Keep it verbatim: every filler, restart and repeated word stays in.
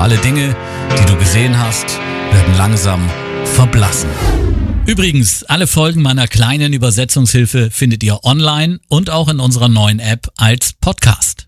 Alle Dinge, die du gesehen hast, werden langsam verblassen. Übrigens, alle Folgen meiner kleinen Übersetzungshilfe findet ihr online und auch in unserer neuen App als Podcast.